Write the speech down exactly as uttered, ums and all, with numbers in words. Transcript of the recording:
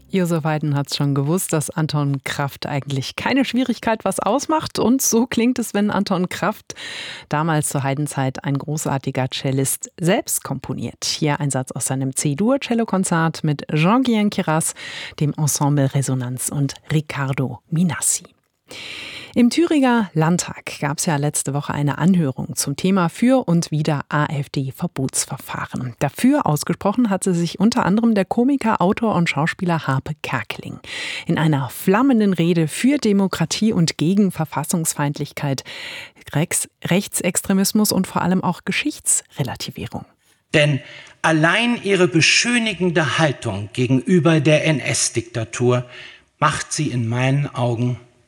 Josef Haydn hat es schon gewusst, dass Anton Kraft eigentlich keine Schwierigkeit was ausmacht. Und so klingt es, wenn Anton Kraft, damals zur Haydn-Zeit ein großartiger Cellist, selbst komponiert. Hier ein Satz aus seinem C-Dur-Cello-Konzert mit Jean-Guyen Queyras, dem Ensemble Resonanz und Riccardo Minassi. Im Thüringer Landtag gab es ja letzte Woche eine Anhörung zum Thema für und wider AfD-Verbotsverfahren. Dafür ausgesprochen hatte sich unter anderem der Komiker, Autor und Schauspieler Harpe Kerkeling. In einer flammenden Rede für Demokratie und gegen Verfassungsfeindlichkeit, Rex, Rechtsextremismus und vor allem auch Geschichtsrelativierung. Denn allein ihre beschönigende Haltung gegenüber der N S-Diktatur macht sie in meinen Augen